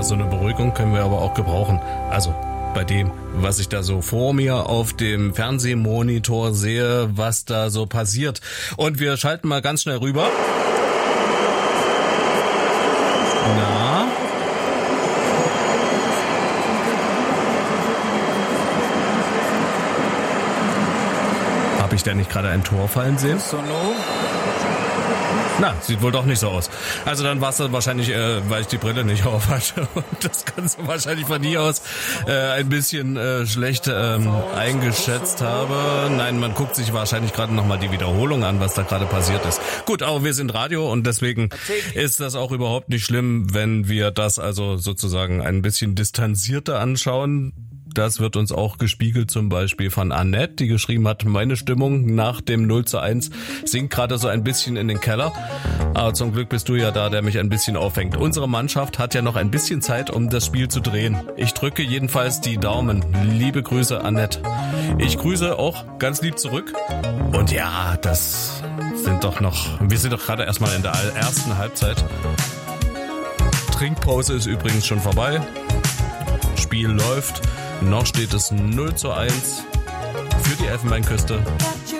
Ja, so eine Beruhigung können wir aber auch gebrauchen. Also bei dem, was ich da so vor mir auf dem Fernsehmonitor sehe, was da so passiert. Und wir schalten mal ganz schnell rüber. Na? Habe ich da nicht gerade ein Tor fallen sehen? Na, sieht wohl doch nicht so aus. Also dann war es dann wahrscheinlich, weil ich die Brille nicht auf hatte. Und das Ganze wahrscheinlich von hier aus ein bisschen schlecht eingeschätzt habe. Nein, man guckt sich wahrscheinlich gerade nochmal die Wiederholung an, was da gerade passiert ist. Gut, aber wir sind Radio und deswegen ist das auch überhaupt nicht schlimm, wenn wir das also sozusagen ein bisschen distanzierter anschauen. Das wird uns auch gespiegelt zum Beispiel von Annette, die geschrieben hat, meine Stimmung nach dem 0:1 sinkt gerade so ein bisschen in den Keller. Aber zum Glück bist du ja da, der mich ein bisschen auffängt. Unsere Mannschaft hat ja noch ein bisschen Zeit, um das Spiel zu drehen. Ich drücke jedenfalls die Daumen. Liebe Grüße, Annette. Ich grüße auch ganz lieb zurück. Und ja, wir sind doch gerade erstmal in der ersten Halbzeit. Trinkpause ist übrigens schon vorbei. Spiel läuft. Noch steht es 0:1 für die Elfenbeinküste.